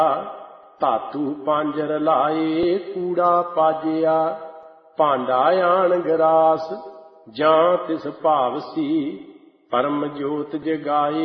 ਧਾਤੂ ਪਾਂਜਰ ਲਾਏ ਕੂੜਾ ਪਾਜਿਆ। ਭਾਂਡਾ ਆਣ ਗਰਾਸ ਜਾਂ ਤਿਸ ਭਾਵ ਸੀ, ਪਰਮ ਜੋਤ ਜਗਾਏ।